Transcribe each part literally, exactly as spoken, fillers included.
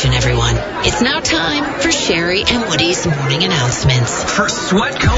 afternoon, everyone. It's now time for Sherry and Woody's morning announcements. For Sweatco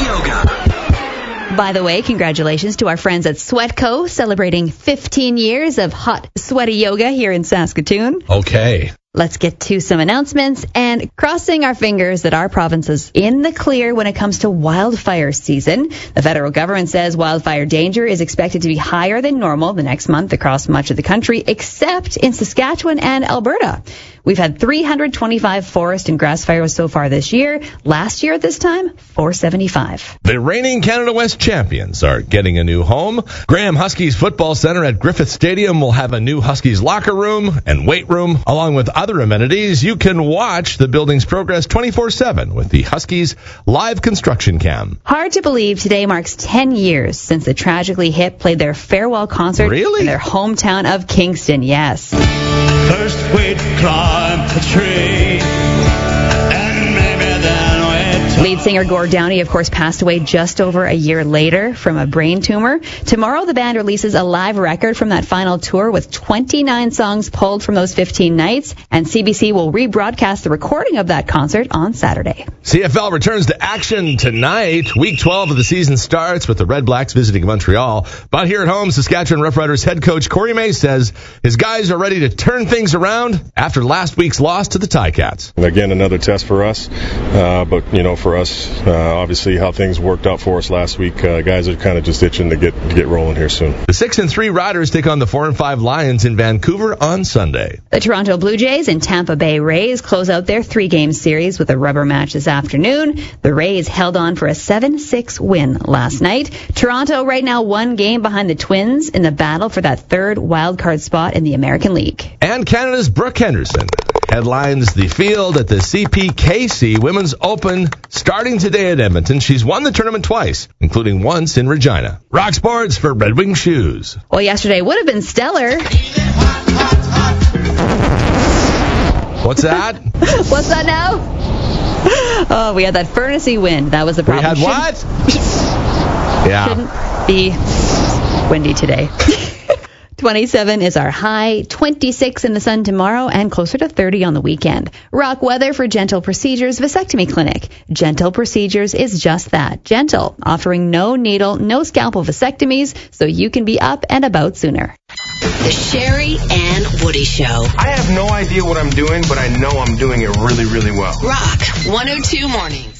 Hot Yoga. By the way, congratulations to our friends at Sweatco, celebrating fifteen years of hot, sweaty yoga here in Saskatoon. Okay. Let's get to some announcements and crossing our fingers that our province is in the clear when it comes to wildfire season. The federal government says wildfire danger is expected to be higher than normal the next month across much of the country, except in Saskatchewan and Alberta. We've had three hundred twenty-five forest and grass fires so far this year. Last year at this time, four seventy-five. The reigning Canada West champions are getting a new home. Graham Huskies Football Center at Griffith Stadium will have a new Huskies locker room and weight room, along with other amenities. You can watch the building's progress twenty-four seven with the Huskies live construction cam. Hard to believe today marks ten years since the Tragically Hip played their farewell concert Really? in their hometown of Kingston. Yes. First we'd climb the tree, and maybe then we'd Lead singer Gord Downey, of course, passed away just over a year later from a brain tumor. Tomorrow, the band releases a live record from that final tour with twenty-nine songs pulled from those fifteen nights, and C B C will rebroadcast the recording of that concert on Saturday. C F L returns to action tonight. Week twelve of the season starts with the Red Blacks visiting Montreal. But here at home, Saskatchewan Roughriders head coach Corey May says his guys are ready to turn things around after last week's loss to the Ticats. Again, another test for us, uh, but, you know, for us, uh, obviously how things worked out for us last week, uh, guys are kind of just itching to get to get rolling here soon. The six and three Riders take on the four and five Lions in Vancouver on Sunday. The Toronto Blue Jays and Tampa Bay Rays close out their three-game series with a rubber match this afternoon. The Rays held on for a seven six win last night. Toronto right now one game behind the Twins in the battle for that third wildcard spot in the American League. And Canada's Brooke Henderson headlines the field at the C P K C Women's Open starting today at Edmonton. She's won the tournament twice, including once in Regina. Rock Sports for Red Wing Shoes. Well, yesterday would have been stellar. What's that? What's that now? Oh, we had that furnace-y wind. That was the We problem. had Shouldn't- what? Yeah. Shouldn't be windy today. twenty-seven is our high, twenty-six in the sun tomorrow, and closer to thirty on the weekend. Rock weather for Gentle Procedures Vasectomy Clinic. Gentle Procedures is just that, gentle, offering no needle, no scalpel vasectomies, so you can be up and about sooner. The Sherry and Woody Show. I have no idea what I'm doing, but I know I'm doing it really, really well. Rock one oh two Mornings.